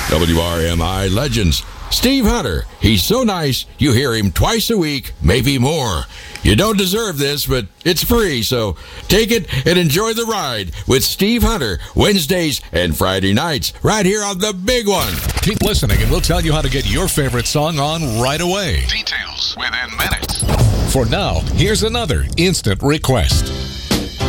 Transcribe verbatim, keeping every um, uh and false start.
W R M I Legends. Steve Hunter. He's so nice, you hear him twice a week, maybe more. You don't deserve this, but it's free, so take it and enjoy the ride with Steve Hunter, Wednesdays and Friday nights, right here on the big one. Keep listening and we'll tell you how to get your favorite song on right away. Details within minutes. For now, here's another instant request.